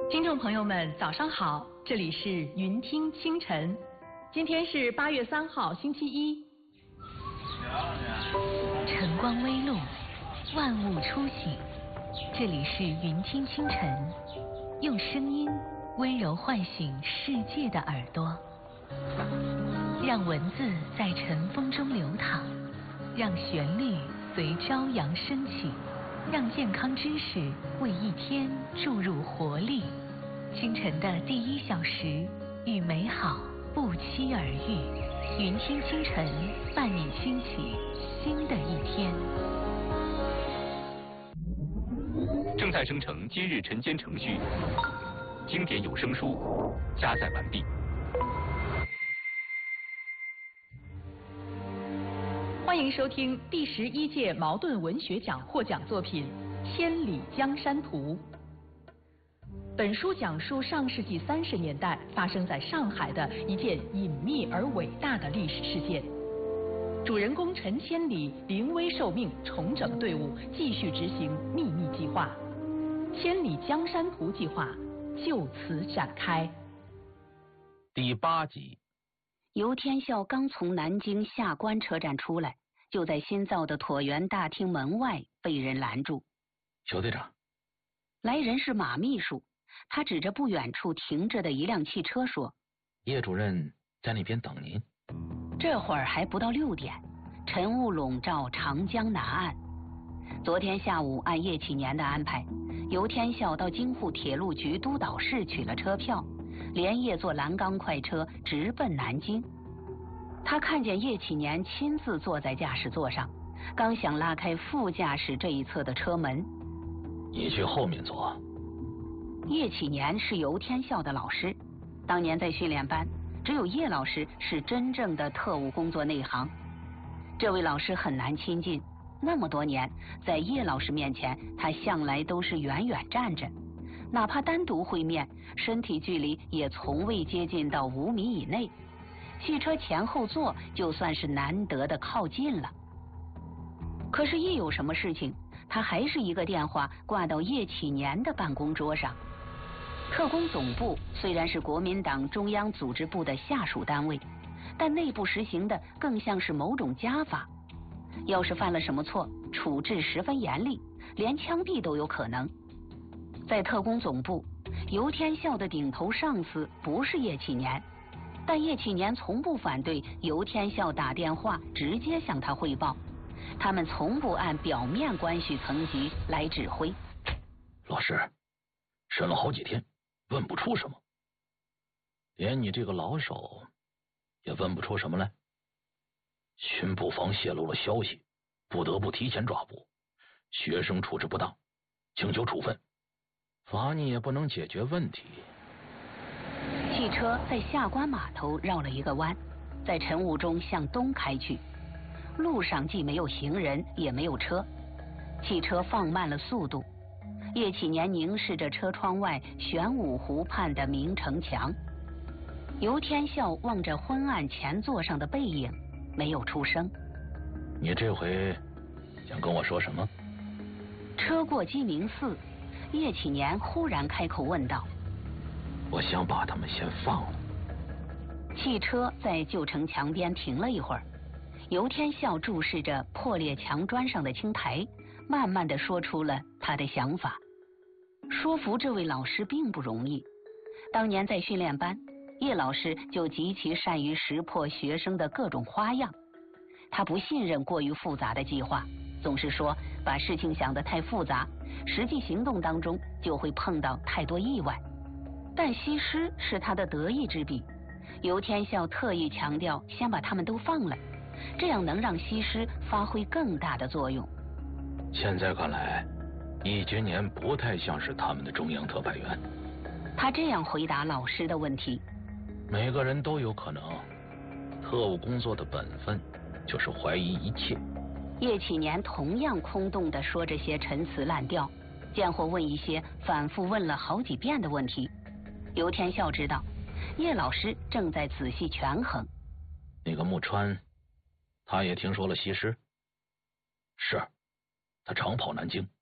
听众朋友们，早上好，这里是云听清晨，今天是8月3号，星期一。 晨光微露，万物初醒，这里是云听清晨，用声音温柔唤醒世界的耳朵，让文字在晨风中流淌，让旋律随朝阳升起，让健康知识为一天注入活力。清晨的第1小时，与美好不期而遇。云听清晨，伴你轻启新的一天。 正在生成今日晨间程序，经典有声书加载完毕。 欢迎收听第11届茅盾文学奖获奖作品《千里江山图》。本书讲述上世纪30年代发生在上海的一件隐秘而伟大的历史事件。主人公陈千里临危受命，重整队伍，继续执行秘密计划。千里江山图计划就此展开。 第8集。 游天笑刚从南京下关车站出来，就在新造的椭圆大厅门外被人拦住。 小队长。 来人是马秘书，他指着不远处停着的一辆汽车说： 叶主任在那边等您。 这会儿还不到6点，晨雾笼罩长江南岸。昨天下午按叶启年的安排，游天笑到京沪铁路局督导室取了车票，连夜坐蓝钢快车直奔南京。他看见叶启年亲自坐在驾驶座上，刚想拉开副驾驶这一侧的车门。 你去后面坐。 叶启年是游天笑的老师，当年在训练班，只有叶老师是真正的特务工作内行。这位老师很难亲近，那么多年，在叶老师面前，他向来都是远远站着，哪怕单独会面，身体距离也从未接近到5米以内。汽车前后座就算是难得的靠近了。可是一有什么事情，他还是一个电话挂到叶启年的办公桌上。特工总部虽然是国民党中央组织部的下属单位，但内部实行的更像是某种家法。要是犯了什么错，处置十分严厉，连枪毙都有可能。在特工总部，游天笑的顶头上司不是叶启年，但叶启年从不反对游天笑打电话直接向他汇报，他们从不按表面关系层级来指挥。 老师，审了好几天，问不出什么，连你这个老手也问不出什么来。巡捕房泄露了消息，不得不提前抓捕，学生处置不当，请求处分，罚你也不能解决问题。 汽车在下关码头绕了一个弯，在晨雾中向东开去。路上既没有行人，也没有车，汽车放慢了速度。叶启年凝视着车窗外玄武湖畔的明城墙，游天笑望着昏暗前座上的背影，没有出声。 你这回想跟我说什么？ 车过鸡鸣寺，叶启年忽然开口问道： 我想把他们先放了。 汽车在旧城墙边停了一会儿，游天笑注视着破裂墙砖上的青苔，慢慢地说出了他的想法。说服这位老师并不容易，当年在训练班，叶老师就极其善于识破学生的各种花样。他不信任过于复杂的计划，总是说把事情想得太复杂，实际行动当中就会碰到太多意外。但西施是他的得意之笔，游天笑特意强调先把他们都放了，这样能让西施发挥更大的作用。 现在看来，易觉年不太像是他们的中央特派员。 他这样回答老师的问题。 每个人都有可能，特务工作的本分就是怀疑一切。 叶启年同样空洞地说这些陈词滥调，见或问一些反复问了好几遍的问题。游天笑知道，叶老师正在仔细权衡。 那个木川，他也听说了西施？是，他常跑南京，